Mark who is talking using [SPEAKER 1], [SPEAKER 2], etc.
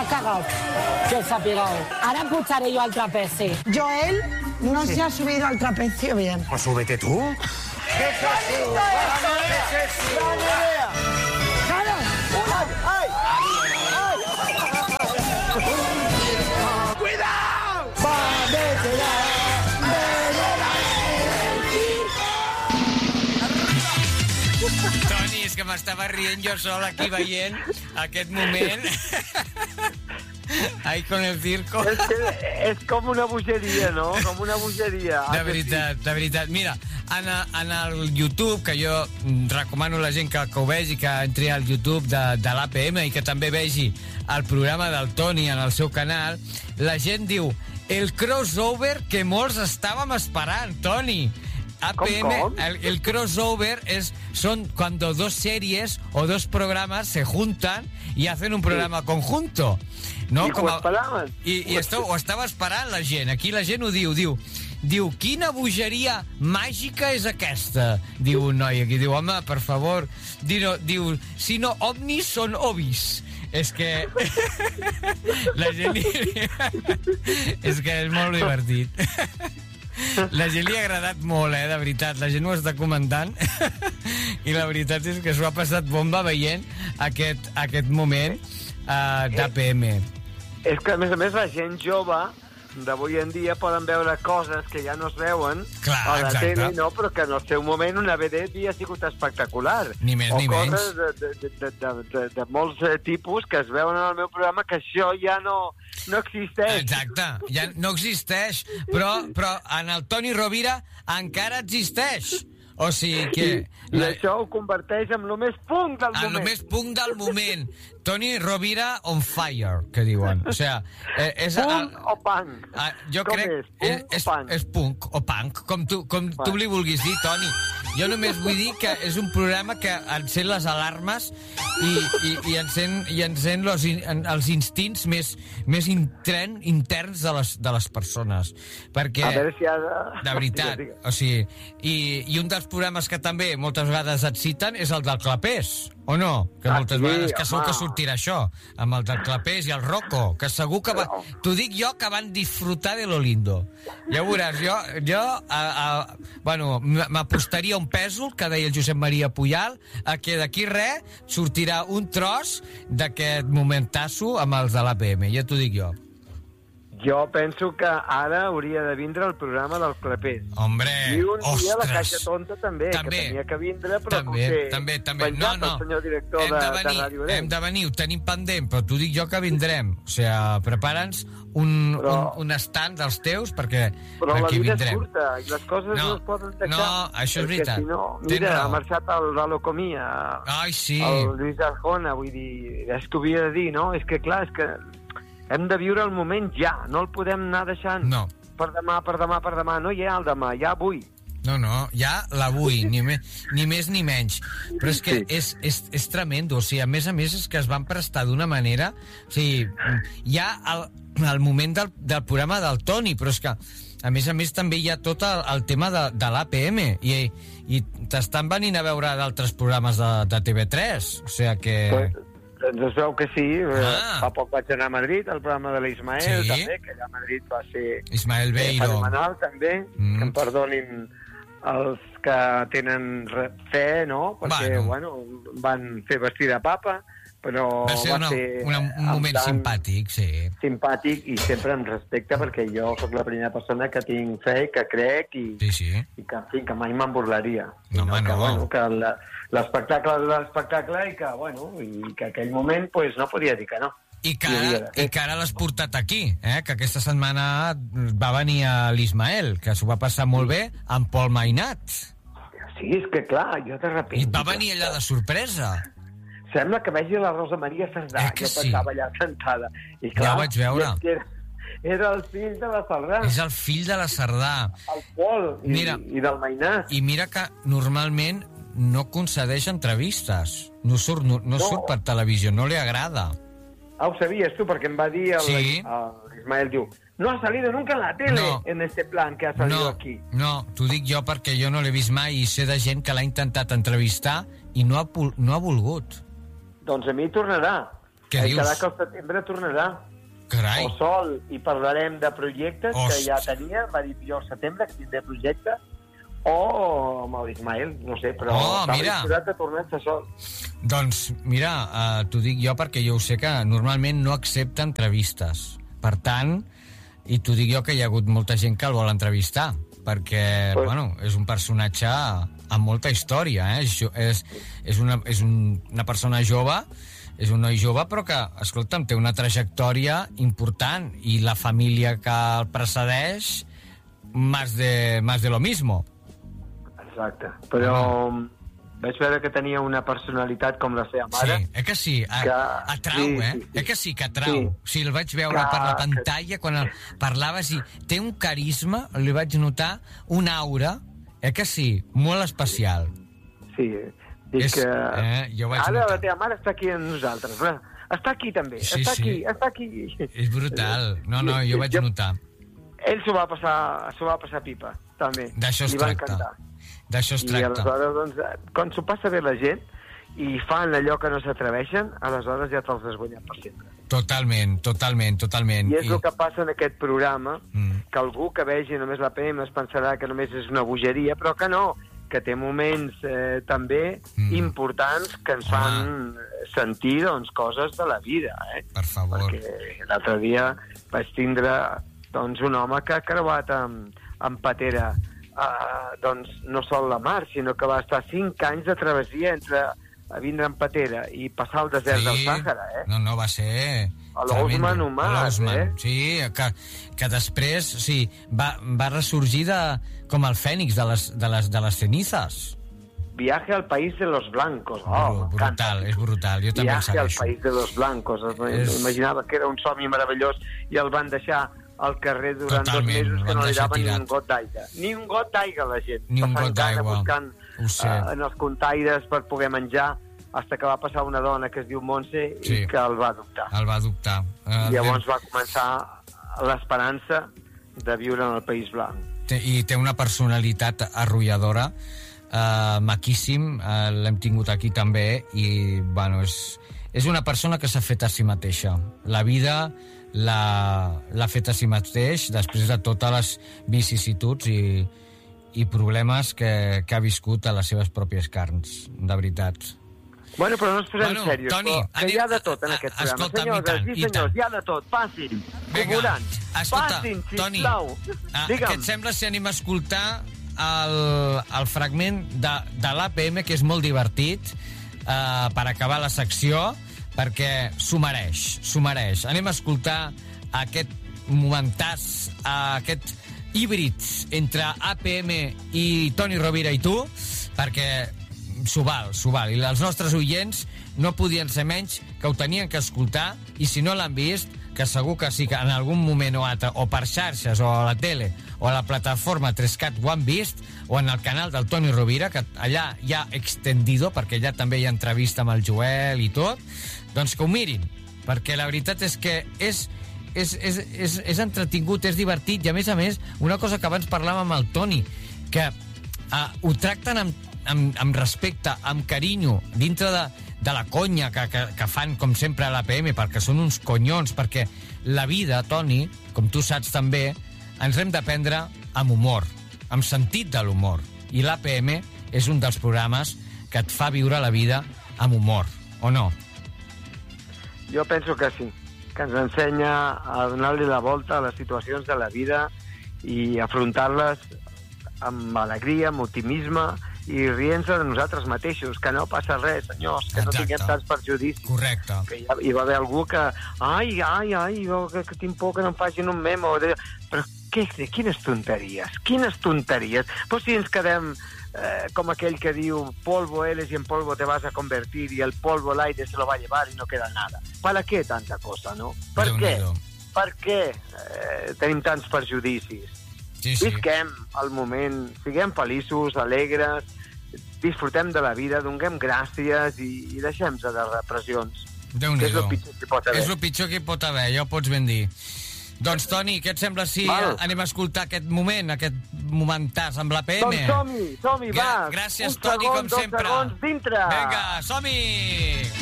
[SPEAKER 1] M'ha cagat, que sapigueu. Ara pujaré yo al trapezi.
[SPEAKER 2] Joel no se ha subido al trapecio bien.
[SPEAKER 3] Pues súbete tú.
[SPEAKER 4] ¿Qué es eso? ¡Vamos! ¿Qué es eso?
[SPEAKER 2] ¡Claro!
[SPEAKER 4] ¡Ay!
[SPEAKER 3] ¡Cuidado!
[SPEAKER 5] Toni, és que m'estava rient jo sol aquí veient aquest moment. Ahí con el circo.
[SPEAKER 4] És com una bogeria, no? Com una bogeria.
[SPEAKER 5] De veritat, de veritat. Mira, en el YouTube, que jo recomano a la gent que ho vegi, que entri al YouTube de l'APM i que també vegi el programa del Toni en el seu canal, la gent diu el crossover que molts estàvem esperant, Toni. APM,
[SPEAKER 4] ¿Cómo?
[SPEAKER 5] El crossover son cuando dos series o dos programas se juntan y hacen un programa conjunto. No?
[SPEAKER 4] I ho esperaven.
[SPEAKER 5] I ho estava esperant la gent. Aquí la gent ho diu. Diu, quina bogeria màgica és aquesta? Diu un noi aquí. Diu, home, per favor. Diu, si no ovnis són ovis. És que... la gent... és que és molt divertit. La gent li ha agradat molt, de veritat. La gent ho està comentant i la veritat és que s'ho ha passat bomba veient aquest moment d'APM.
[SPEAKER 4] És que, a més, la gent jove d'avui en dia poden veure coses que ja no es veuen a la tele, no? Però que en el seu moment una vedet havia sigut espectacular.
[SPEAKER 5] Ni més ni menys.
[SPEAKER 4] O coses de molts tipus que es veuen en el meu programa que això ja no existeix.
[SPEAKER 5] Exacte, ja no existeix, però en el Toni Rovira encara existeix. O sigui que...
[SPEAKER 4] I això ho converteix en el més punk del moment.
[SPEAKER 5] En el més punk del moment. Toni Rovira on fire, que diuen. O sigui, és...
[SPEAKER 4] Punk o punk?
[SPEAKER 5] Jo crec... És punk o punk, com tu li vulguis dir, Toni. Jo només vull dir que és un programa que encén les alarmes i encén els instints més interns de les persones. Perquè...
[SPEAKER 4] A veure si ha de...
[SPEAKER 5] De veritat. O sigui, i un dels programes que també moltes vegades et citen és el del Clapés, o no? Que moltes vegades que segur que sortirà això, amb el del Clapés i el Rocco, que segur que t'ho dic jo, que van disfrutar de lo lindo. Ja ho veuràs, jo m'apostaria un pèsol, que deia el Josep Maria Pujal, que d'aquí res sortirà un tros d'aquest momentasso amb els de l'APM, ja t'ho dic jo.
[SPEAKER 4] Jo penso que ara hauria de vindre el programa del Clapés.
[SPEAKER 5] Hombre,
[SPEAKER 4] i un dia la
[SPEAKER 5] ostres.
[SPEAKER 4] Caixa Tonta també, que tenia que vindre, però
[SPEAKER 5] també.
[SPEAKER 4] penjat el senyor director de Ràdio Arenys.
[SPEAKER 5] Hem de venir, ho tenim pendent, però t'ho dic jo que vindrem. O sigui, prepara'ns un stand dels teus perquè vindrem.
[SPEAKER 4] Però la vida és curta i les coses no es poden deixar.
[SPEAKER 5] No, això és veritat.
[SPEAKER 4] Si no, mira, ha marxat el Lalo Comia, el Lluís Arjona, vull dir, és que ho havia de dir, no? És que clar, és que hem de viure el moment ja, no el podem anar deixant per demà, no hi ha el demà, ja avui.
[SPEAKER 5] No, ja l'avui, ni més ni menys. Però és que és tremendo, o sigui, a més és que es van prestar d'una manera, o sigui, hi ha el moment del programa del Toni, però és que a més també hi ha tot el tema de l'APM i t'estan venint a veure d'altres programes de TV3, o sigui que...
[SPEAKER 4] Doncs es veu que sí. Fa poc vaig anar a Madrid, al programa de l'Ismael, també, que allà a Madrid va ser...
[SPEAKER 5] Ismael Beiro.
[SPEAKER 4] Fenomenal, també. Que em perdonin els que tenen fe, no? Perquè, van fer vestir de papa, però
[SPEAKER 5] va ser un moment simpàtic, sí.
[SPEAKER 4] Simpàtic i sempre amb respecte, perquè jo sóc la primera persona que tinc fe, que crec i que mai me'n burlaria. Que l'espectacle és l'espectacle i que aquell moment no podia dir que no.
[SPEAKER 5] I que ara l'has portat aquí, que aquesta setmana va venir a l'Ismael, que s'ho va passar molt bé amb Pol Mainat.
[SPEAKER 4] Sí, és que clar, jo de repente...
[SPEAKER 5] I va venir allà de sorpresa.
[SPEAKER 4] Sembla que vegi la Rosa Maria Cerdà, que pensava allà sentada. I clar,
[SPEAKER 5] ja ho vaig veure.
[SPEAKER 4] Era el fill de la Cerdà.
[SPEAKER 5] És el fill de la Cerdà.
[SPEAKER 4] El Pol i del Mainat.
[SPEAKER 5] I mira que normalment no concedeix entrevistes. No surt per televisió, no li agrada.
[SPEAKER 4] Ho sabies tu, perquè em va dir l'Ismael, diu, no ha salido nunca en la tele en este plan que ha salido aquí.
[SPEAKER 5] No, t'ho dic jo perquè jo no l'he vist mai i sé de gent que l'ha intentat entrevistar i no ha volgut.
[SPEAKER 4] Doncs a mi tornarà.
[SPEAKER 5] Què dius?
[SPEAKER 4] Quedar que al setembre tornarà.
[SPEAKER 5] Carai.
[SPEAKER 4] O sol, i parlarem de projectes que ja tenia, va dir jo al setembre que tindré projecte, o amb l'Ismael, no sé, però estava disposat a tornar-se sol.
[SPEAKER 5] Doncs mira, t'ho dic jo perquè jo ho sé que normalment no accepta entrevistes. Per tant, i t'ho dic jo que hi ha hagut molta gent que el vol entrevistar, perquè, bueno, és un personatge amb molta història, és una persona jove, és un noi jove, però que, escolta'm, té una trajectòria important, i la família que el precedeix, más de lo mismo.
[SPEAKER 4] Exacte, però vaig veure que tenia una personalitat com la seva mare.
[SPEAKER 5] Sí, que sí, atrau, que sí que atrau. Sí, el vaig veure per la pantalla, quan parlaves, i té un carisma, li vaig notar una aura, que sí, molt especial.
[SPEAKER 4] Sí, dic que ara la teva mare està aquí amb nosaltres, està aquí també, està aquí.
[SPEAKER 5] És brutal, no, jo vaig notar.
[SPEAKER 4] Ell s'ho va passar pipa, també.
[SPEAKER 5] D'això es tracta.
[SPEAKER 4] I aleshores, doncs, quan s'ho passa bé la gent i fan allò que no s'atreveixen, aleshores ja te'ls has guanyat per sempre.
[SPEAKER 5] Totalment.
[SPEAKER 4] I és el que passa en aquest programa, que algú que vegi només l'APM es pensarà que només és una bogeria, però que no, que té moments també importants que ens fan sentir, doncs, coses de la vida,
[SPEAKER 5] Per favor.
[SPEAKER 4] Perquè l'altre dia vaig tindre, doncs, un home que ha creuat amb patera, doncs, no sol la mar, sinó que va estar 5 anys de travessia entre vindre en patera i passar el desert del Sàhara,
[SPEAKER 5] No, va ser...
[SPEAKER 4] A l'Osman Humar,
[SPEAKER 5] Sí, que després va ressorgir com el fènix de les cenizas.
[SPEAKER 4] Viaje al país de los blancos.
[SPEAKER 5] És brutal. Jo també el segueixo.
[SPEAKER 4] Viaje al país de los blancos. Imaginava que era un somni meravellós i el van deixar al carrer durant 2 mesos, que no li daven ni un got d'aigua. Ni un got d'aigua, la gent.
[SPEAKER 5] Ni un got d'aigua.
[SPEAKER 4] Buscant en els contaires per poder menjar, fins que va passar una dona que es diu Montse i que el va adoptar. Llavors va començar l'esperança de viure en el País Blanc.
[SPEAKER 5] I té una personalitat arrolladora, maquíssim, l'hem tingut aquí també, i bueno, és una persona que s'ha fet a si mateixa. La vida l'ha fet a si mateix després de totes les vicissituds i problemes que ha viscut a les seves pròpies carns, de veritat.
[SPEAKER 4] Bueno, però no ens posem serios,
[SPEAKER 5] Toni,
[SPEAKER 4] que hi ha de tot en aquest programa.
[SPEAKER 5] Escolta'm,
[SPEAKER 4] senyors, hi ha de tot, passin.
[SPEAKER 5] Vinga, escolta,
[SPEAKER 4] passin,
[SPEAKER 5] Toni,
[SPEAKER 4] Digue'm.
[SPEAKER 5] què et sembla si anem a escoltar el fragment de l'APM, que és molt divertit, per acabar la secció, perquè s'ho mereix. Anem a escoltar aquest momentàs, aquest híbrid entre APM i Toni Rovira i tu, perquè s'ho val. I els nostres oients no podien ser menys, que ho tenien que escoltar, i si no l'han vist, que segur que sí que en algun moment o altre, o per xarxes, o a la tele, o a la plataforma 3CAT ho han vist, o en el canal del Toni Rovira, que allà hi ha extendido, perquè allà també hi ha entrevista amb el Joel i tot, doncs que ho mirin, perquè la veritat és que és entretingut, és divertit, i a més, una cosa que abans parlàvem amb el Toni, que ho tracten amb respecte, amb carinyo, dintre de la conya que fan, com sempre, a l'APM, perquè són uns conyons, perquè la vida, Toni, com tu saps també, ens hem de prendre amb humor, amb sentit de l'humor. I l'APM és un dels programes que et fa viure la vida amb humor, o no?
[SPEAKER 4] Jo penso que sí, que ens ensenya a donar-li la volta a les situacions de la vida i afrontar-les amb alegria, amb optimisme, i rient-se de nosaltres mateixos, que no passa res, senyors, que no tinguem tants perjudicis.
[SPEAKER 5] Correcte.
[SPEAKER 4] Que hi va haver algú que que tinc por que no em facin un memo. Però quines tonteries. Pues si ens quedem com aquell que diu polvo eres y en polvo te vas a convertir y el polvo el aire se lo va a llevar y no queda nada. ¿Para qué tanta cosa, no? Per què tenim tants perjudicis?
[SPEAKER 5] Sí.
[SPEAKER 4] Visquem el moment, siguem feliços, alegres, disfrutem de la vida, donem gràcies i deixem-se de repressions.
[SPEAKER 5] Déu-n'hi-do.
[SPEAKER 4] És el pitjor que pot haver.
[SPEAKER 5] És el pitjor que pot haver, ja ho pots ben dir. Doncs, Toni, què et sembla si anem a escoltar aquest momentàs amb l'APM?
[SPEAKER 4] Doncs som-hi, va.
[SPEAKER 5] Gràcies, Toni, com sempre.
[SPEAKER 4] Un segon, 2 segons, dintre.
[SPEAKER 5] Vinga, som-hi!